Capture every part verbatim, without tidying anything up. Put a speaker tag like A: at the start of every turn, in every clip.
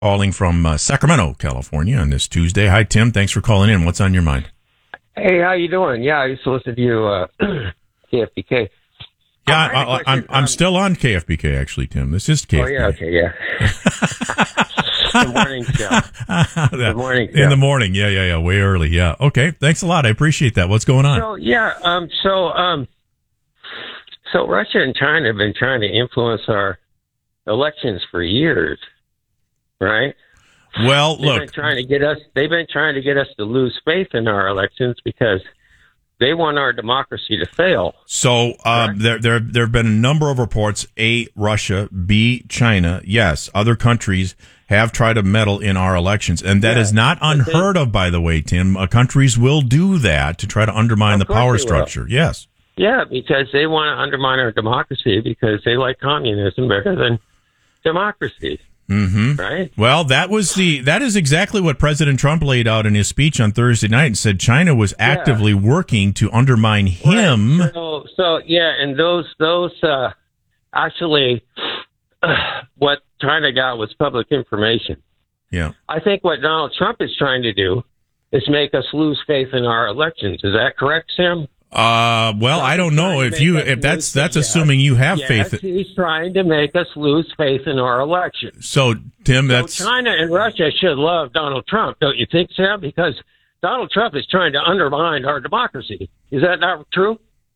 A: calling from uh, Sacramento, California on this Tuesday. Hi, Tim. Thanks for calling in. What's on your mind?
B: Hey, how you doing? Yeah, I used to listen to you, uh, K F B K.
A: Yeah, I, I, I'm I'm still on K F B K, actually, Tim. This is K F B K.
B: Oh, yeah, okay, yeah. Good morning, Tim. Good morning, Tim.
A: In the morning, yeah, yeah, yeah, way early, yeah. Okay, thanks a lot. I appreciate that. What's going on?
B: So, yeah, um, so, um, so Russia and China have been trying to influence our elections for years, right?
A: Well,
B: they've
A: look,
B: been trying to get us. They've been trying to get us to lose faith in our elections because they want our democracy to fail.
A: So uh, there, there, there have been a number of reports: A, Russia; B, China. Yes, other countries have tried to meddle in our elections, and that yeah, is not unheard they, of, by the way, Tim. Uh, countries will do that to try to undermine the power structure. Will. Yes.
B: Yeah, because they want to undermine our democracy because they like communism better than democracy.
A: Mm-hmm.
B: Right.
A: Well, that was the that is exactly what President Trump laid out in his speech on Thursday night and said China was actively yeah. working to undermine him.
B: Right. So, so yeah, and those those uh, actually uh, what China got was public information.
A: Yeah.
B: I think what Donald Trump is trying to do is make us lose faith in our elections. Is that correct, Sam?
A: Uh, well, I don't know if you, if that's, that's assuming you have
B: yes,
A: faith.
B: He's trying to make us lose faith in our elections.
A: So, Tim, that's.
B: So China and Russia should love Donald Trump, don't you think, Sam? Because Donald Trump is trying to undermine our democracy. Is that not true?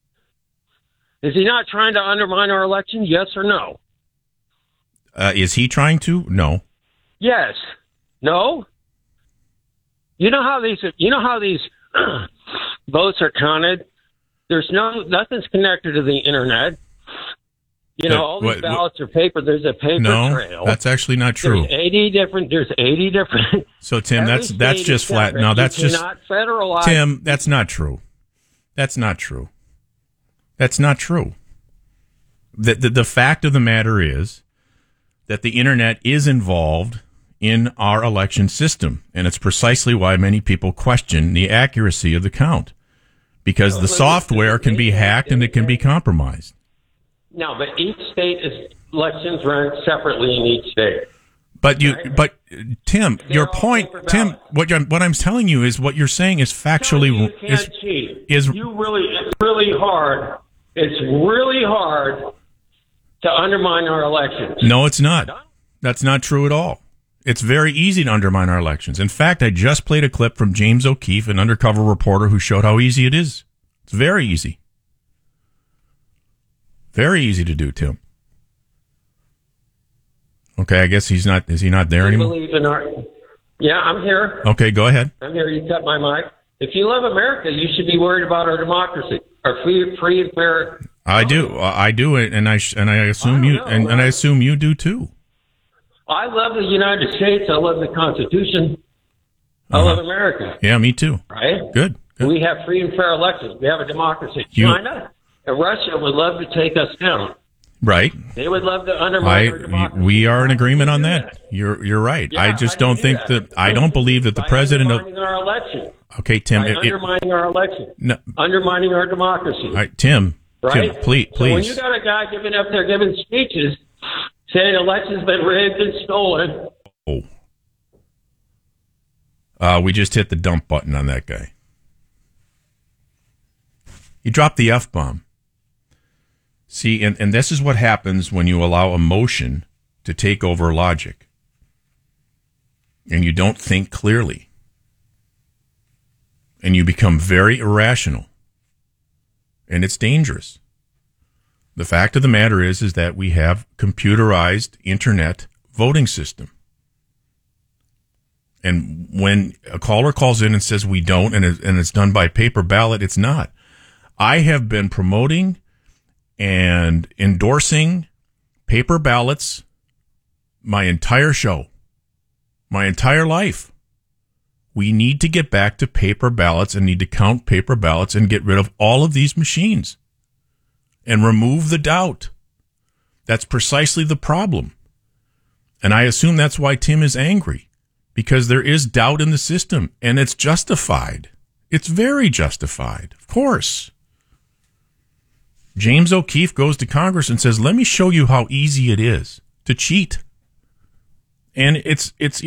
B: Is he not trying to undermine our elections? Yes or no?
A: Uh, is he trying to? No.
B: Yes. No? You know how these, you know how these votes are counted? There's no nothing's connected to the internet. You know, all these what, ballots what, are paper. There's a paper
A: no,
B: trail.
A: That's actually not true.
B: There's eighty different. There's eighty different.
A: So Tim, that's that's just flat. No, that's just
B: not federalized.
A: Tim, that's not true. That's not true. That's not true. The, the the fact of the matter is that the internet is involved in our election system, and it's precisely why many people question the accuracy of the count. Because the software can be hacked and it can be compromised.
B: No, but each state is elections run separately in each state.
A: But you, right? but Tim, They're your point, Tim, what you're, what I'm telling you is what you're saying is factually
B: you can't
A: is
B: cheat.
A: is
B: you really it's really hard. It's really hard to undermine our elections.
A: No, it's not. That's not true at all. It's very easy to undermine our elections. In fact, I just played a clip from James O'Keefe, an undercover reporter who showed how easy it is. It's very easy. Very easy to do, Tim. Okay, I guess he's not, is he not there
B: you
A: anymore?
B: Believe in our, yeah, I'm here.
A: Okay, go ahead.
B: I'm here. You cut my mic. If you love America, you should be worried about our democracy, our free, free and fair.
A: I do. I do. And I, and I assume I you, know, and, and I assume you do too.
B: I love the United States. I love the Constitution. I uh-huh. love America.
A: Yeah, me too.
B: Right?
A: Good. Good.
B: We have free and fair elections. We have a democracy.
A: You,
B: China and Russia would love to take us down.
A: Right.
B: They would love to undermine
A: I,
B: our democracy.
A: We are in agreement on that. that. You're you're right.
B: Yeah,
A: I just
B: I
A: don't
B: do
A: think
B: that.
A: that I don't believe that the
B: By
A: president of
B: undermining our election.
A: Okay, Tim.
B: By
A: it,
B: undermining
A: it,
B: our election.
A: No,
B: undermining our democracy.
A: All right, Tim.
B: Right?
A: Tim, please, please.
B: So when you got a guy giving up there giving speeches saying election's been rigged and stolen.
A: Oh. Uh, we just hit the dump button on that guy. He dropped the F-bomb. See, and, and this is what happens when you allow emotion to take over logic. And you don't think clearly. And you become very irrational. And it's dangerous. The fact of the matter is, is that we have computerized internet voting system. And when a caller calls in and says we don't, and, it, and it's done by paper ballot, it's not. I have been promoting and endorsing paper ballots my entire show, my entire life. We need to get back to paper ballots and need to count paper ballots and get rid of all of these machines and remove the doubt. That's precisely the problem. And I assume that's why Tim is angry, because there is doubt in the system, and it's justified. It's very justified, of course. James O'Keefe goes to Congress and says, let me show you how easy it is to cheat. And it's it's